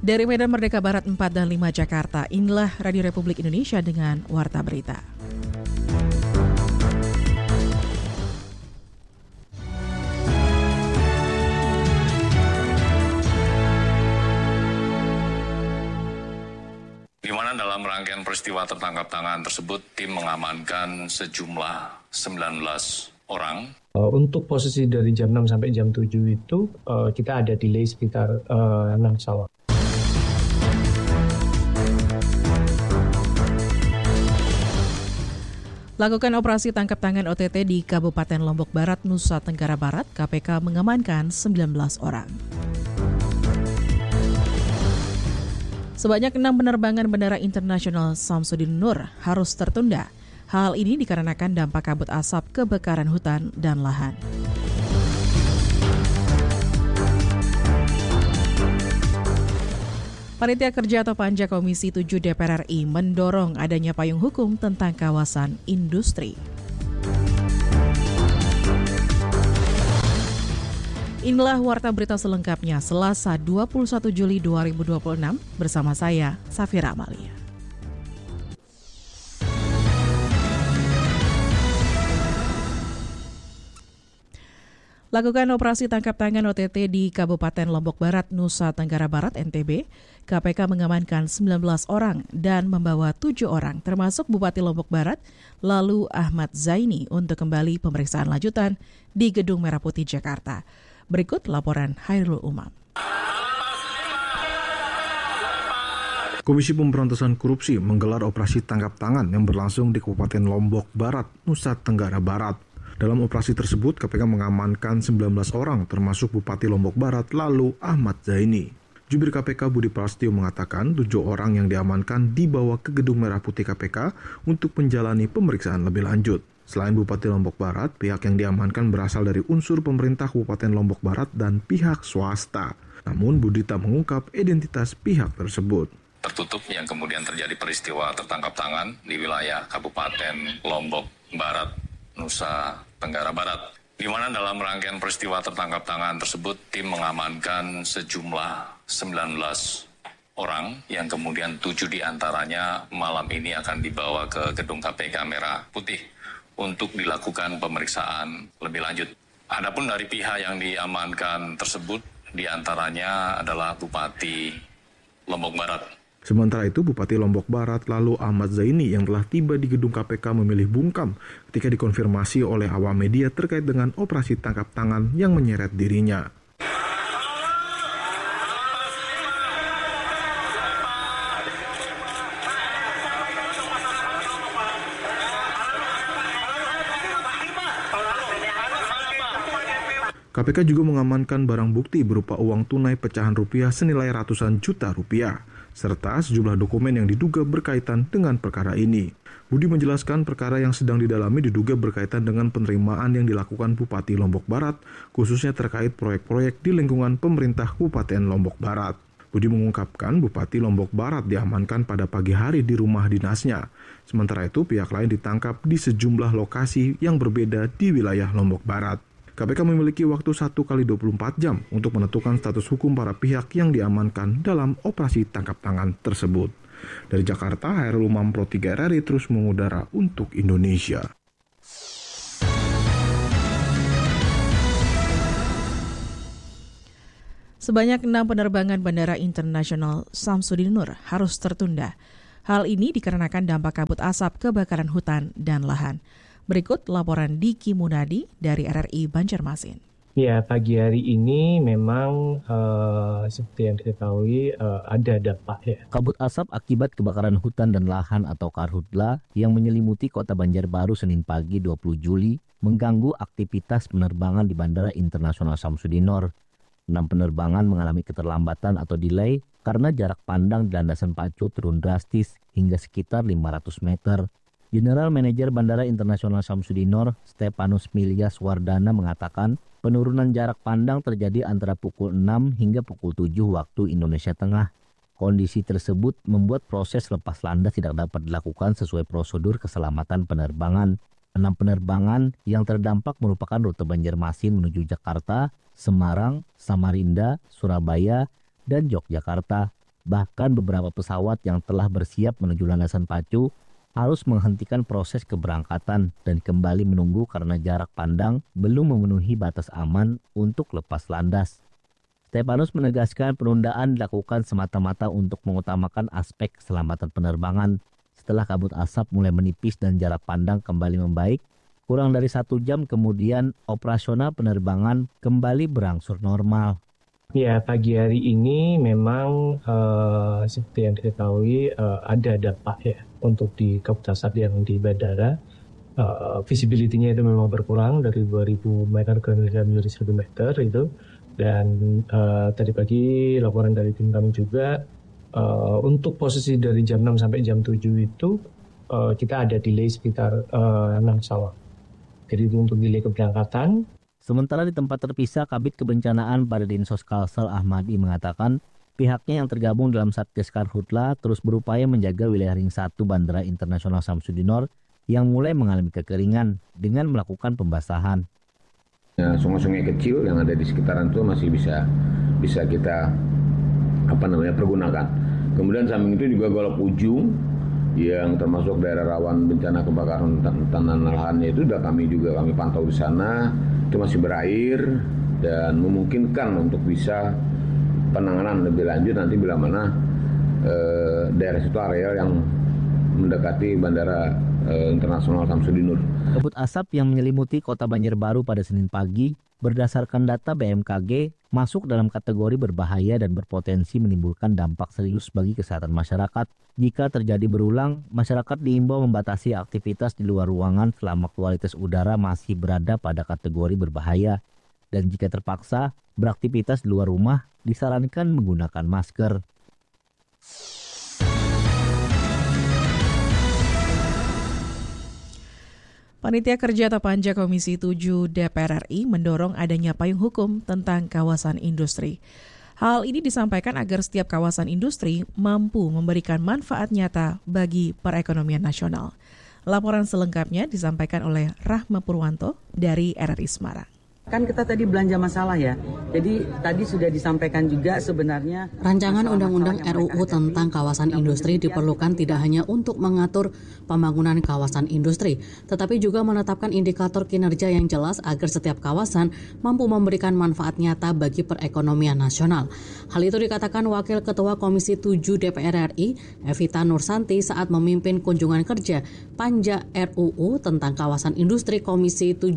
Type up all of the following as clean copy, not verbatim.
Dari Medan Merdeka Barat 4 dan 5 Jakarta, inilah Radio Republik Indonesia dengan Warta Berita. Di mana dalam rangkaian peristiwa tertangkap tangan tersebut, tim mengamankan sejumlah 19 orang. Untuk posisi dari jam 6 sampai jam 7 itu kita ada delay sekitar 6 pesawat. Lakukan operasi tangkap tangan OTT di Kabupaten Lombok Barat, Nusa Tenggara Barat, KPK mengamankan 19 orang. Sebanyak 6 penerbangan Bandara Internasional Samsudin Nur harus tertunda. Hal ini dikarenakan dampak kabut asap kebakaran hutan dan lahan. Panitia Kerja atau Panja Komisi 7 DPR RI mendorong adanya payung hukum tentang kawasan industri. Inilah Warta Berita selengkapnya Selasa 21 Juli 2026 bersama saya, Safira Amalia. Lakukan operasi tangkap tangan OTT di Kabupaten Lombok Barat, Nusa Tenggara Barat, NTB. KPK mengamankan 19 orang dan membawa 7 orang, termasuk Bupati Lombok Barat, lalu Ahmad Zaini, untuk kembali pemeriksaan lanjutan di Gedung Merah Putih, Jakarta. Berikut laporan Hairul Umam. Komisi Pemberantasan Korupsi menggelar operasi tangkap tangan yang berlangsung di Kabupaten Lombok Barat, Nusa Tenggara Barat. Dalam operasi tersebut, KPK mengamankan 19 orang, termasuk Bupati Lombok Barat, lalu Ahmad Zaini. Jubir KPK Budi Prasetyo mengatakan 7 orang yang diamankan dibawa ke Gedung Merah Putih KPK untuk menjalani pemeriksaan lebih lanjut. Selain Bupati Lombok Barat, pihak yang diamankan berasal dari unsur pemerintah Kabupaten Lombok Barat dan pihak swasta. Namun Budi tak mengungkap identitas pihak tersebut. Tertutup yang kemudian terjadi peristiwa tertangkap tangan di wilayah Kabupaten Lombok Barat, Nusa Tenggara Barat, di mana dalam rangkaian peristiwa tertangkap tangan tersebut, tim mengamankan sejumlah 19 orang yang kemudian 7 diantaranya malam ini akan dibawa ke Gedung KPK Merah Putih untuk dilakukan pemeriksaan lebih lanjut. Adapun dari pihak yang diamankan tersebut, diantaranya adalah Bupati Lombok Barat. Sementara itu, Bupati Lombok Barat lalu Ahmad Zaini yang telah tiba di gedung KPK memilih bungkam ketika dikonfirmasi oleh awak media terkait dengan operasi tangkap tangan yang menyeret dirinya. KPK juga mengamankan barang bukti berupa uang tunai pecahan rupiah senilai ratusan juta rupiah, serta sejumlah dokumen yang diduga berkaitan dengan perkara ini. Budi menjelaskan perkara yang sedang didalami diduga berkaitan dengan penerimaan yang dilakukan Bupati Lombok Barat, khususnya terkait proyek-proyek di lingkungan pemerintah Kabupaten Lombok Barat. Budi mengungkapkan Bupati Lombok Barat diamankan pada pagi hari di rumah dinasnya. Sementara itu pihak lain ditangkap di sejumlah lokasi yang berbeda di wilayah Lombok Barat. KPK memiliki waktu 1 kali 24 jam untuk menentukan status hukum para pihak yang diamankan dalam operasi tangkap tangan tersebut. Dari Jakarta, Hairul Umam Pro 3 RRI terus mengudara untuk Indonesia. Sebanyak 6 penerbangan Bandara Internasional Samsudin Nur harus tertunda. Hal ini dikarenakan dampak kabut asap kebakaran hutan dan lahan. Berikut laporan Diki Munadi dari RRI Banjarmasin. Ya, pagi hari ini memang seperti yang diketahui ada dampak ya. Kabut asap akibat kebakaran hutan dan lahan atau karhutla yang menyelimuti kota Banjarbaru Senin pagi 20 Juli mengganggu aktivitas penerbangan di Bandara Internasional Samsudin Nur. 6 penerbangan mengalami keterlambatan atau delay karena jarak pandang di landasan pacu turun drastis hingga sekitar 500 meter. General Manager Bandara Internasional Samsudin Nur, Stepanus Milyas Wardana mengatakan penurunan jarak pandang terjadi antara pukul 6 hingga pukul 7 waktu Indonesia Tengah. Kondisi tersebut membuat proses lepas landas tidak dapat dilakukan sesuai prosedur keselamatan penerbangan. 6 penerbangan yang terdampak merupakan rute Banjarmasin menuju Jakarta, Semarang, Samarinda, Surabaya, dan Yogyakarta. Bahkan beberapa pesawat yang telah bersiap menuju landasan pacu harus menghentikan proses keberangkatan dan kembali menunggu karena jarak pandang belum memenuhi batas aman untuk lepas landas. Stepanus menegaskan penundaan dilakukan semata-mata untuk mengutamakan aspek keselamatan penerbangan. Setelah kabut asap mulai menipis dan jarak pandang kembali membaik, kurang dari 1 jam kemudian operasional penerbangan kembali berangsur normal. Ya, pagi hari ini memang seperti yang diketahui ada dampak ya untuk di kabut asap yang di bandara. Visibility-nya itu memang berkurang dari 2.000 meter ke menjadi 1 meter itu. Dan tadi pagi laporan dari tim kami juga untuk posisi dari jam 6 sampai jam 7 itu kita ada delay sekitar 6 pesawat. Jadi itu untuk delay keberangkatan. Sementara di tempat terpisah, Kabid Kebencanaan pada Dinsos Kalsel Ahmadi mengatakan pihaknya yang tergabung dalam Satgas Karhutla terus berupaya menjaga wilayah Ring 1 Bandara Internasional Samsudinor yang mulai mengalami kekeringan dengan melakukan pembasahan. Ya, sungai-sungai kecil yang ada di sekitaran itu masih bisa kita pergunakan. Kemudian samping itu juga Golok Ujung yang termasuk daerah rawan bencana kebakaran hutan dan lahannya itu kami pantau di sana. Itu masih berair dan memungkinkan untuk bisa penanganan lebih lanjut nanti bila mana daerah situ area yang mendekati Bandara Internasional Samsudinur. Kabut asap yang menyelimuti kota Banjarbaru pada Senin pagi berdasarkan data BMKG masuk dalam kategori berbahaya dan berpotensi menimbulkan dampak serius bagi kesehatan masyarakat. Jika terjadi berulang, masyarakat diimbau membatasi aktivitas di luar ruangan selama kualitas udara masih berada pada kategori berbahaya. Dan jika terpaksa, beraktivitas di luar rumah disarankan menggunakan masker. Panitia Kerja atau Panja Komisi 7 DPR RI mendorong adanya payung hukum tentang kawasan industri. Hal ini disampaikan agar setiap kawasan industri mampu memberikan manfaat nyata bagi perekonomian nasional. Laporan selengkapnya disampaikan oleh Rahma Purwanto dari RRI Semarang. Kan kita tadi belanja masalah ya, jadi tadi sudah disampaikan juga sebenarnya rancangan undang-undang RUU tentang kawasan industri diperlukan tidak hanya untuk mengatur pembangunan kawasan industri, tetapi juga menetapkan indikator kinerja yang jelas agar setiap kawasan mampu memberikan manfaat nyata bagi perekonomian nasional. Hal itu dikatakan Wakil Ketua Komisi 7 DPR RI, Evita Nursanti saat memimpin kunjungan kerja Panja RUU tentang kawasan industri Komisi 7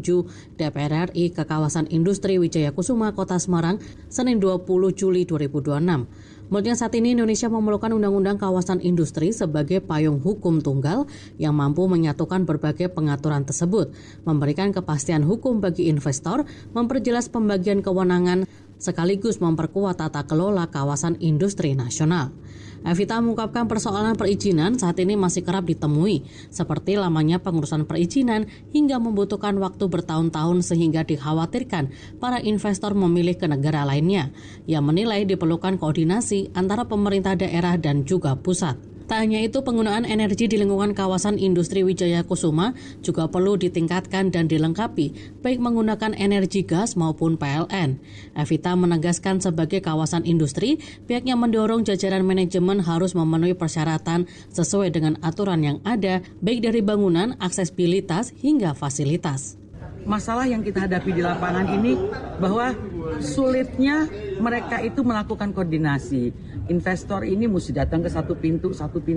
DPR RI ke kawasan industri Wijaya Kusuma, Kota Semarang, Senin 20 Juli 2026. Menurutnya saat ini Indonesia memerlukan undang-undang kawasan industri sebagai payung hukum tunggal yang mampu menyatukan berbagai pengaturan tersebut, memberikan kepastian hukum bagi investor, memperjelas pembagian kewenangan, sekaligus memperkuat tata kelola kawasan industri nasional. Evita mengungkapkan persoalan perizinan saat ini masih kerap ditemui, seperti lamanya pengurusan perizinan hingga membutuhkan waktu bertahun-tahun sehingga dikhawatirkan para investor memilih ke negara lainnya. Ia menilai diperlukan koordinasi antara pemerintah daerah dan juga pusat. Tak hanya itu, penggunaan energi di lingkungan kawasan industri Wijaya Kusuma juga perlu ditingkatkan dan dilengkapi, baik menggunakan energi gas maupun PLN. Evita menegaskan sebagai kawasan industri, pihaknya mendorong jajaran manajemen harus memenuhi persyaratan sesuai dengan aturan yang ada, baik dari bangunan, aksesibilitas, hingga fasilitas. Masalah yang kita hadapi di lapangan ini bahwa sulitnya mereka itu melakukan koordinasi. Investor ini mesti datang ke satu pintu.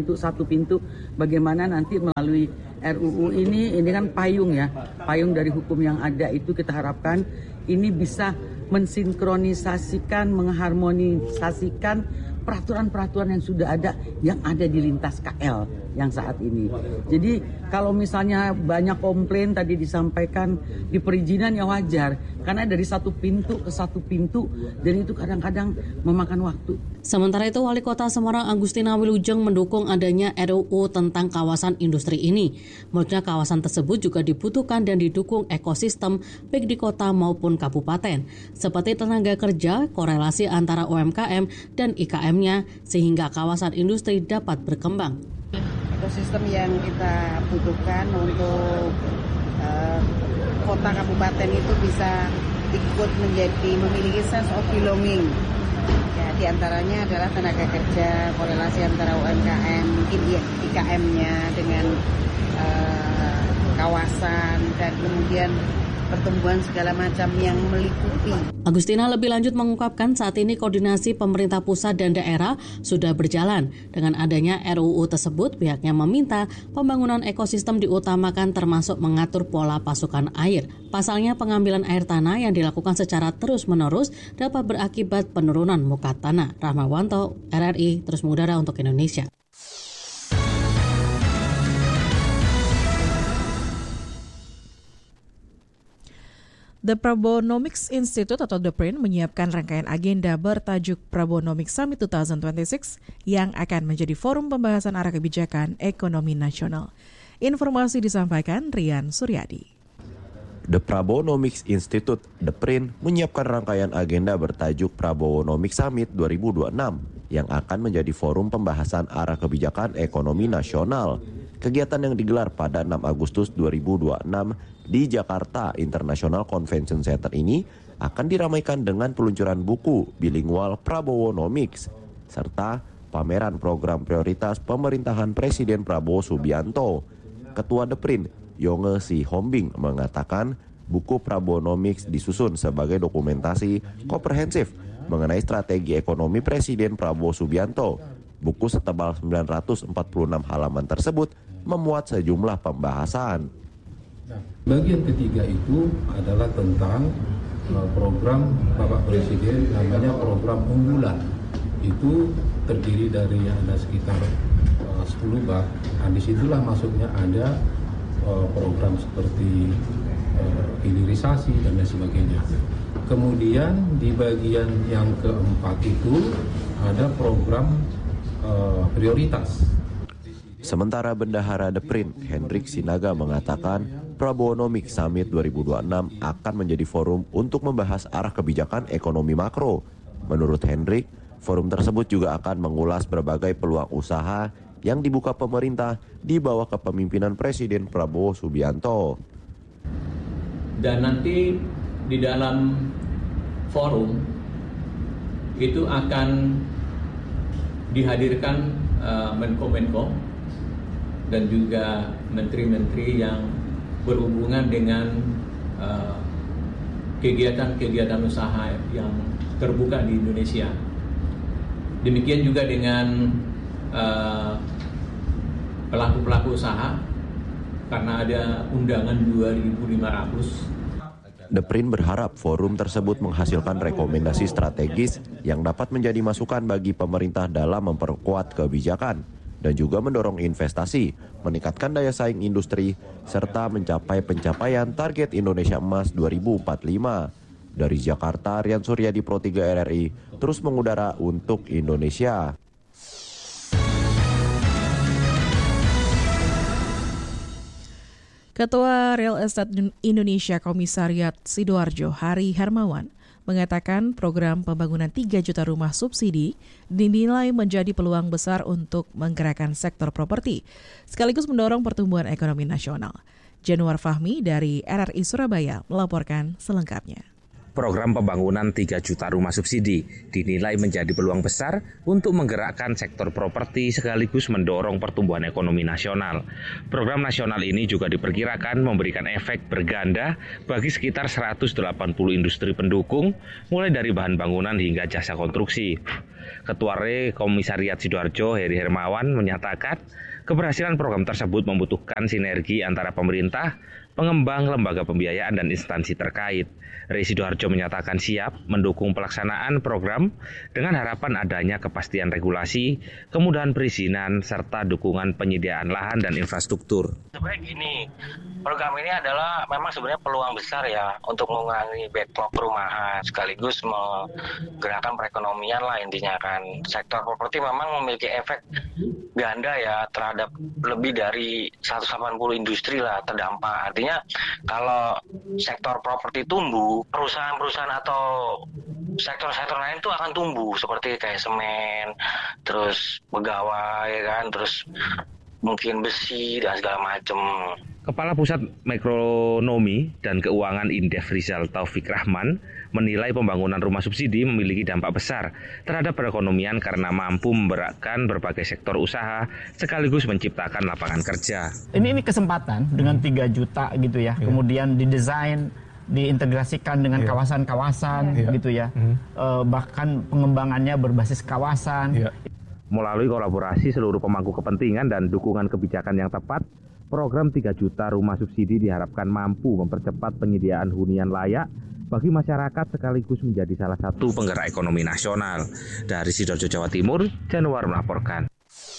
Bagaimana nanti melalui RUU ini kan payung ya. Payung dari hukum yang ada itu kita harapkan ini bisa mensinkronisasikan, mengharmonisasikan peraturan-peraturan yang sudah ada yang ada di lintas KL yang saat ini. Jadi kalau misalnya banyak komplain tadi disampaikan di perizinan ya wajar karena dari satu pintu ke satu pintu dan itu kadang-kadang memakan waktu. Sementara itu Wali Kota Semarang Agustina Wilujeng mendukung adanya RUU tentang kawasan industri ini. Menurutnya kawasan tersebut juga dibutuhkan dan didukung ekosistem baik di kota maupun kabupaten, seperti tenaga kerja, korelasi antara UMKM dan IKM-nya sehingga kawasan industri dapat berkembang. Ekosistem yang kita butuhkan untuk kota kabupaten itu bisa ikut memiliki sense of belonging. Ya, diantaranya adalah tenaga kerja, korelasi antara UMKM, mungkin IKM-nya dengan kawasan, dan kemudian pertumbuhan segala macam yang meliputi. Agustina lebih lanjut mengungkapkan saat ini koordinasi pemerintah pusat dan daerah sudah berjalan. Dengan adanya RUU tersebut, pihaknya meminta pembangunan ekosistem diutamakan termasuk mengatur pola pasukan air. Pasalnya pengambilan air tanah yang dilakukan secara terus-menerus dapat berakibat penurunan muka tanah. Rahmawanto, RRI, terus mengudara untuk Indonesia. The Prabonomics Institute atau The PRIN menyiapkan rangkaian agenda bertajuk Prabonomics Summit 2026 yang akan menjadi forum pembahasan arah kebijakan ekonomi nasional. Informasi disampaikan Rian Suryadi. The Prabonomics Institute, The PRIN, menyiapkan rangkaian agenda bertajuk Prabonomics Summit 2026 yang akan menjadi forum pembahasan arah kebijakan ekonomi nasional. Kegiatan yang digelar pada 6 Agustus 2026 di Jakarta International Convention Center ini akan diramaikan dengan peluncuran buku bilingual Prabowonomics serta pameran program prioritas pemerintahan Presiden Prabowo Subianto. Ketua The PRIN, Yonge Si Hombing, mengatakan buku Prabowonomics disusun sebagai dokumentasi komprehensif mengenai strategi ekonomi Presiden Prabowo Subianto. Buku setebal 946 halaman tersebut memuat sejumlah pembahasan. Nah, bagian ketiga itu adalah tentang program Bapak Presiden, namanya program unggulan. Itu terdiri dari ada sekitar 10 bab. Nah, disitulah masuknya ada program seperti hilirisasi dan lain sebagainya. Kemudian di bagian yang keempat itu ada program prioritas. Sementara Bendahara The PRIN, Hendrik Sinaga, mengatakan Prabowonomics Summit 2026 akan menjadi forum untuk membahas arah kebijakan ekonomi makro. Menurut Hendrik, forum tersebut juga akan mengulas berbagai peluang usaha yang dibuka pemerintah di bawah kepemimpinan Presiden Prabowo Subianto. Dan nanti di dalam forum itu akan dihadirkan Menko-Menko dan juga menteri-menteri yang berhubungan dengan kegiatan-kegiatan usaha yang terbuka di Indonesia. Demikian juga dengan pelaku-pelaku usaha, karena ada undangan 2.500. The PRIN berharap forum tersebut menghasilkan rekomendasi strategis yang dapat menjadi masukan bagi pemerintah dalam memperkuat kebijakan dan juga mendorong investasi, meningkatkan daya saing industri, serta mencapai pencapaian target Indonesia Emas 2045. Dari Jakarta, Rian Suryadi, Pro 3 RRI, terus mengudara untuk Indonesia. Ketua Real Estate Indonesia Komisariat Sidoarjo, Hari Hermawan, mengatakan program pembangunan 3 juta rumah subsidi dinilai menjadi peluang besar untuk menggerakkan sektor properti, sekaligus mendorong pertumbuhan ekonomi nasional. Januar Fahmi dari RRI Surabaya melaporkan selengkapnya. Program pembangunan 3 juta rumah subsidi dinilai menjadi peluang besar untuk menggerakkan sektor properti sekaligus mendorong pertumbuhan ekonomi nasional. Program nasional ini juga diperkirakan memberikan efek berganda bagi sekitar 180 industri pendukung, mulai dari bahan bangunan hingga jasa konstruksi. Ketua RE Komisariat Sidoarjo, Heri Hermawan, menyatakan keberhasilan program tersebut membutuhkan sinergi antara pemerintah, pengembang, lembaga pembiayaan, dan instansi terkait. RE Sidoarjo menyatakan siap mendukung pelaksanaan program dengan harapan adanya kepastian regulasi, kemudahan perizinan, serta dukungan penyediaan lahan dan infrastruktur. Sebenarnya gini, program ini adalah memang sebenarnya peluang besar ya untuk mengurangi backlog perumahan, sekaligus menggerakkan perekonomian lah intinya kan. Sektor properti memang memiliki efek ganda ya terhadap lebih dari 180 industri lah terdampak. Artinya kalau sektor properti tumbuh, perusahaan-perusahaan atau sektor-sektor lain itu akan tumbuh seperti kayak semen, terus pegawai kan, terus mungkin besi dan segala macam. Kepala Pusat Makronomi dan Keuangan Indef Rizal Taufik Rahman menilai pembangunan rumah subsidi memiliki dampak besar terhadap perekonomian karena mampu memberatkan berbagai sektor usaha sekaligus menciptakan lapangan kerja. Ini kesempatan dengan 3 juta gitu ya, kemudian didesain, diintegrasikan dengan kawasan-kawasan gitu ya, bahkan pengembangannya berbasis kawasan. Melalui kolaborasi seluruh pemangku kepentingan dan dukungan kebijakan yang tepat, program 3 juta rumah subsidi diharapkan mampu mempercepat penyediaan hunian layak bagi masyarakat sekaligus menjadi salah satu penggerak ekonomi nasional. Dari Sidoarjo, Jawa Timur, Januar melaporkan.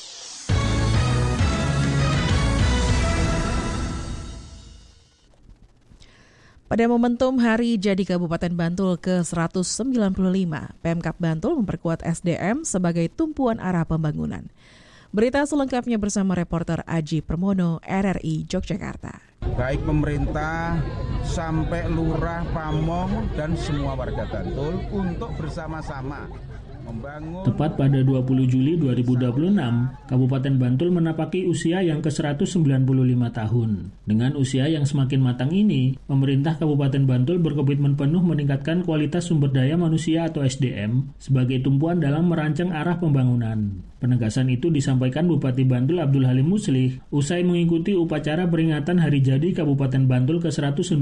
Pada momentum Hari Jadi Kabupaten Bantul ke-195, Pemkab Bantul memperkuat SDM sebagai tumpuan arah pembangunan. Berita selengkapnya bersama reporter Aji Permono, RRI Yogyakarta. Baik pemerintah sampai lurah, pamong, dan semua warga Bantul untuk bersama-sama membangun. Tepat pada 20 Juli 2026, Kabupaten Bantul menapaki usia yang ke-195 tahun. Dengan usia yang semakin matang ini, pemerintah Kabupaten Bantul berkomitmen penuh meningkatkan kualitas sumber daya manusia atau SDM sebagai tumpuan dalam merancang arah pembangunan. Penegasan itu disampaikan Bupati Bantul Abdul Halim Muslih usai mengikuti upacara peringatan Hari Jadi Kabupaten Bantul ke-195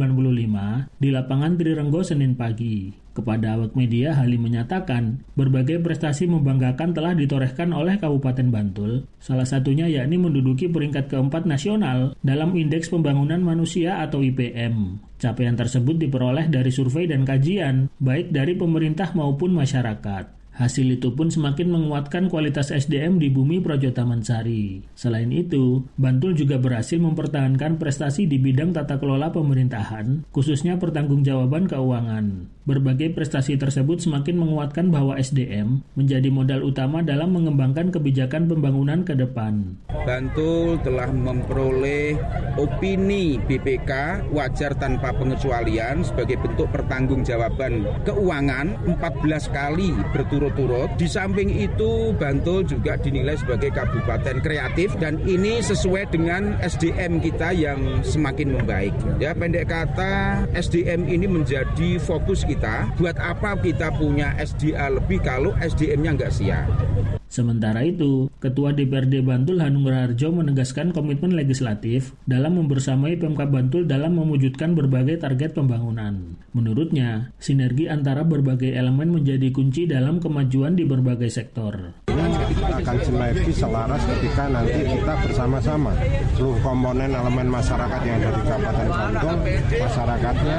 di lapangan Trirenggo Senin pagi. Kepada awak media, Halim menyatakan berbagai prestasi membanggakan telah ditorehkan oleh Kabupaten Bantul, salah satunya yakni menduduki peringkat ke-4 nasional dalam Indeks Pembangunan Manusia atau IPM. Capaian tersebut diperoleh dari survei dan kajian, baik dari pemerintah maupun masyarakat. Hasil itu pun semakin menguatkan kualitas SDM di bumi Projo Taman Sari. Selain itu, Bantul juga berhasil mempertahankan prestasi di bidang tata kelola pemerintahan, khususnya pertanggungjawaban keuangan. Berbagai prestasi tersebut semakin menguatkan bahwa SDM menjadi modal utama dalam mengembangkan kebijakan pembangunan ke depan. Bantul telah memperoleh opini BPK wajar tanpa pengecualian sebagai bentuk pertanggungjawaban keuangan 14 kali berturut-turut. Di samping itu, Bantul juga dinilai sebagai kabupaten kreatif dan ini sesuai dengan SDM kita yang semakin membaik. Ya, pendek kata, SDM ini menjadi fokus kita. Buat apa kita punya SDA lebih kalau SDM-nya nggak siap? Sementara itu, Ketua DPRD Bantul Hanung Raharjo menegaskan komitmen legislatif dalam membersamai Pemkab Bantul dalam mewujudkan berbagai target pembangunan. Menurutnya, sinergi antara berbagai elemen menjadi kunci dalam kemajuan di berbagai sektor. Akan sinergi selaras ketika nanti kita bersama-sama seluruh komponen elemen masyarakat yang ada di Kabupaten Bantul, masyarakatnya,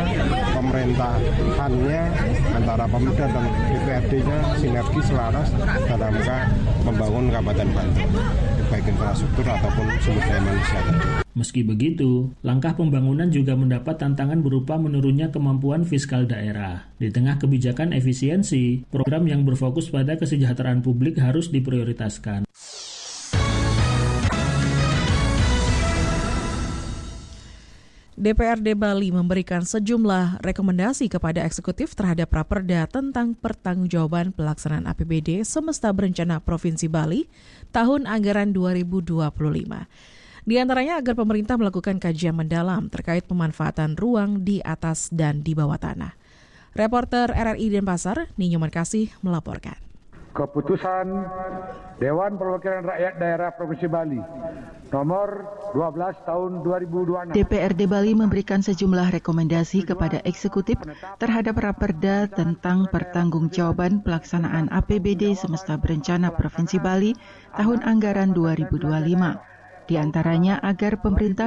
pemerintahannya, antara pemuda dan DPRD-nya sinergi selaras dalam membangun Kabupaten Bantul, baik infrastruktur ataupun sumber daya manusia. Meski begitu, langkah pembangunan juga mendapat tantangan berupa menurunnya kemampuan fiskal daerah. Di tengah kebijakan efisiensi, program yang berfokus pada kesejahteraan publik harus diprioritaskan. DPRD Bali memberikan sejumlah rekomendasi kepada eksekutif terhadap Raperda tentang pertanggungjawaban pelaksanaan APBD Semesta Berencana Provinsi Bali tahun anggaran 2025. Di antaranya agar pemerintah melakukan kajian mendalam terkait pemanfaatan ruang di atas dan di bawah tanah. Reporter RRI Denpasar, Ninyoman Kasih melaporkan. Keputusan Dewan Perwakilan Rakyat Daerah Provinsi Bali nomor 12 tahun 2026. DPRD Bali memberikan sejumlah rekomendasi kepada eksekutif terhadap Raperda tentang pertanggungjawaban pelaksanaan APBD Semesta Berencana Provinsi Bali tahun anggaran 2025. Di antaranya agar pemerintah